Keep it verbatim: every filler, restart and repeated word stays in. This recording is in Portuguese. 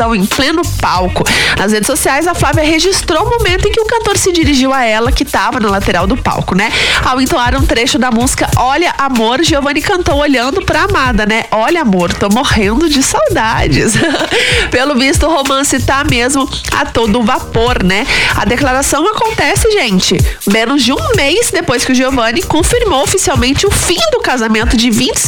Estão em pleno palco. Nas redes sociais, a Flávia registrou o momento em que o cantor se dirigiu a ela, que estava na lateral do palco, né? Ao entoar um trecho da música Olha, Amor, Giovanni cantou olhando pra amada, né? Olha, amor, tô morrendo de saudades. Pelo visto, o romance tá mesmo a todo vapor, né? A declaração acontece, gente, menos de um mês depois que o Giovanni confirmou oficialmente o fim do casamento de vinte